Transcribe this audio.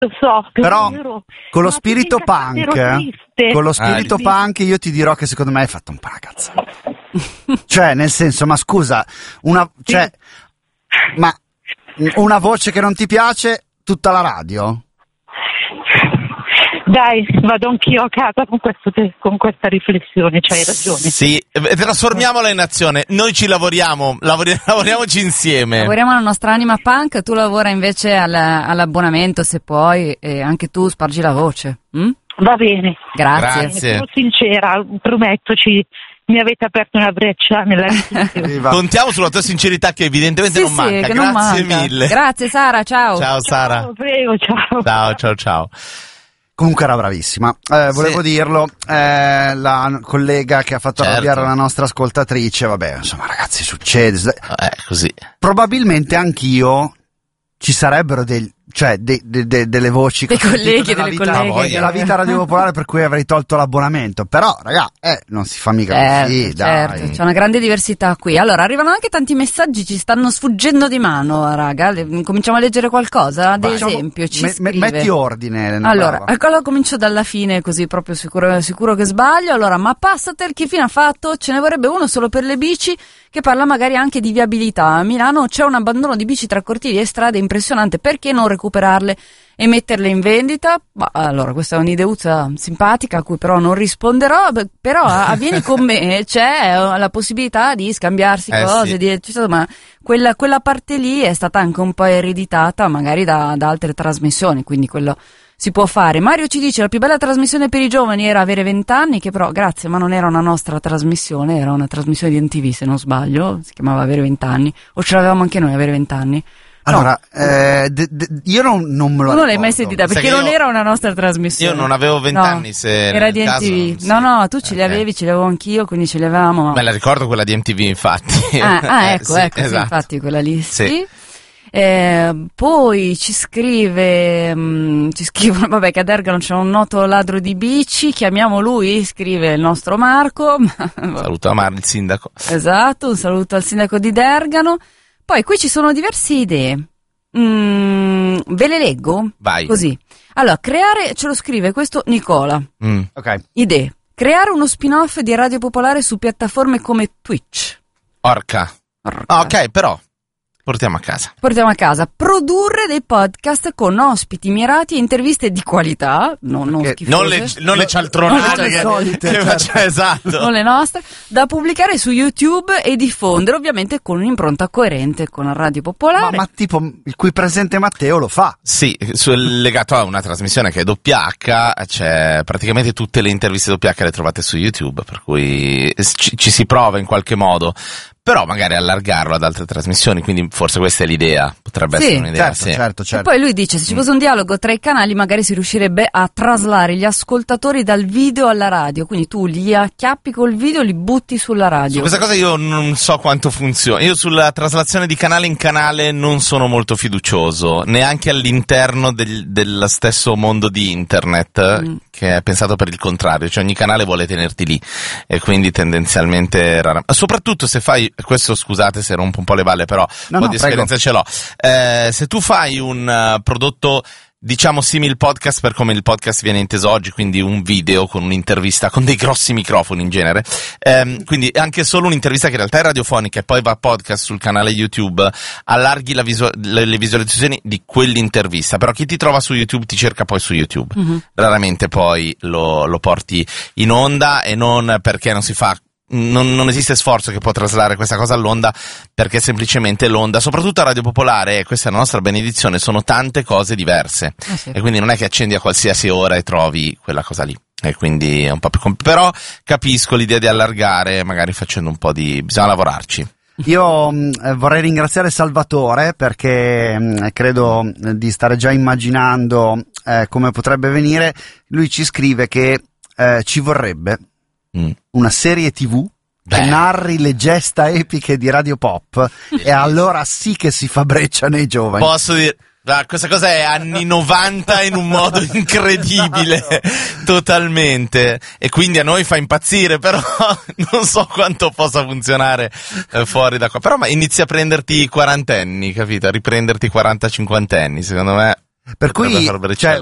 Lo so, però vero. con lo Ma spirito punk io ti dirò che secondo me hai fatto un po' una cazzata. Cioè, nel senso, ma scusa, una voce che non ti piace, tutta la radio? Dai, vado anch'io a casa con questa riflessione, c'hai ragione. Sì, trasformiamola in azione. Noi ci lavoriamoci insieme. Lavoriamo alla nostra anima punk, tu lavora invece all'abbonamento se puoi, e anche tu spargi la voce. Va bene. Grazie. Sono sincera, prometto, mi avete aperto una breccia nella riflessione. Contiamo sulla tua sincerità che evidentemente non manca. Che Grazie non manca. mille. Grazie Sara, ciao. Ciao Sara. Ciao, prego, ciao. Ciao. Comunque era bravissima, volevo dirlo, la collega che ha fatto arrabbiare la nostra ascoltatrice, vabbè, insomma ragazzi, succede. Così. Probabilmente anch'io ci sarebbero delle voci dei colleghi, delle colleghe della vita Radio Popolare per cui avrei tolto l'abbonamento, però raga, non si fa mica così, certo, dai. c'è una grande diversità qui. Allora, arrivano anche tanti messaggi, ci stanno sfuggendo di mano, raga. Cominciamo a leggere qualcosa, ad esempio ci scrive. Metti ordine. Allora comincio dalla fine, così proprio sicuro che sbaglio. Allora, ma Passatel che fine ha fatto? Ce ne vorrebbe uno solo per le bici, che parla magari anche di viabilità. A Milano c'è un abbandono di bici tra cortili e strade impressionante, perché non recuperarle e metterle in vendita? Ma allora, questa è un'ideuzza simpatica a cui però non risponderò, però vieni con me, c'è la possibilità di scambiarsi cose, ma quella parte lì è stata anche un po' ereditata magari da altre trasmissioni, quindi quello si può fare. Mario ci dice: la più bella trasmissione per i giovani era avere 20 anni, che però, grazie, ma non era una nostra trasmissione, era una trasmissione di NTV, se non sbaglio, si chiamava Avere 20 anni, o ce l'avevamo anche noi Avere 20 anni? Allora, io non me lo ricordo. Non l'hai mai sentita, perché non era una nostra trasmissione. Io non avevo 20 anni, se era di MTV. Caso, no, tu ce li avevi, ce li avevo anch'io, quindi ce li avevamo. Me la ricordo quella di MTV, infatti. Ecco, esatto. sì, infatti quella lì, sì. Poi ci scrivono, vabbè, che a Dergano c'è un noto ladro di bici, chiamiamo lui, scrive il nostro Marco. Saluto a il sindaco. Esatto, un saluto al sindaco di Dergano. Poi qui ci sono diverse idee. Ve le leggo? Vai. Così. Allora, creare, ce lo scrive questo Nicola. Ok. Idee. Creare uno spin-off di Radio Popolare su piattaforme come Twitch. Orca. Ok, però portiamo a casa. Produrre dei podcast con ospiti mirati e interviste di qualità, non schifose. Non le cialtronate esatto. Non le nostre, da pubblicare su YouTube e diffondere, ovviamente con un'impronta coerente con la Radio Popolare. Ma tipo il qui presente Matteo lo fa. Sì, legato a una trasmissione che è WH, c'è praticamente tutte le interviste WH le trovate su YouTube, per cui ci si prova in qualche modo. Però magari allargarlo ad altre trasmissioni, quindi forse questa è l'idea, potrebbe essere un'idea. Certo. E poi lui dice: se ci fosse un dialogo tra i canali magari si riuscirebbe a traslare gli ascoltatori dal video alla radio, quindi tu li acchiappi col video, li butti sulla radio. Su questa cosa io non so quanto funziona, io sulla traslazione di canale in canale non sono molto fiducioso, neanche all'interno dello stesso mondo di internet, che è pensato per il contrario, cioè ogni canale vuole tenerti lì, e quindi tendenzialmente soprattutto se fai questo, scusate se rompo un po' le balle, però un po' di esperienza ce l'ho. Se tu fai un prodotto, diciamo, simil podcast, per come il podcast viene inteso oggi, quindi un video con un'intervista con dei grossi microfoni in genere, quindi anche solo un'intervista che in realtà è radiofonica e poi va a podcast sul canale YouTube, allarghi le visualizzazioni di quell'intervista, però chi ti trova su YouTube ti cerca poi su YouTube, raramente poi lo porti in onda, e non perché non si fa. Non esiste sforzo che può traslare questa cosa all'onda, perché semplicemente l'onda, soprattutto a Radio Popolare, e questa è la nostra benedizione, sono tante cose diverse, e quindi non è che accendi a qualsiasi ora e trovi quella cosa lì, e quindi è un po' più però capisco l'idea di allargare, magari facendo un po' bisogna lavorarci. Io vorrei ringraziare Salvatore, perché credo di stare già immaginando come potrebbe venire. Lui ci scrive che ci vorrebbe una serie TV che narri le gesta epiche di Radio Pop, e allora sì che si fa breccia nei giovani. Posso dire, questa cosa è anni 90 in un modo incredibile, totalmente, e quindi a noi fa impazzire, però non so quanto possa funzionare fuori da qua. Però inizia a prenderti i quarantenni, capito? A riprenderti i 40-50 anni, secondo me. Per cui, cioè,